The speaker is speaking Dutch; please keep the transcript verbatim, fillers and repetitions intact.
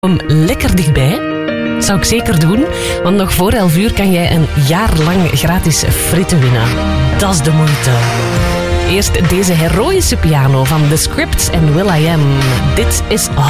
Kom lekker dichtbij. Dat zou ik zeker doen, want nog voor elf uur kan jij een jaar lang gratis fritten winnen. Dat is de moeite. Eerst deze heroïsche piano van The Scripts en Will I Am. Dit is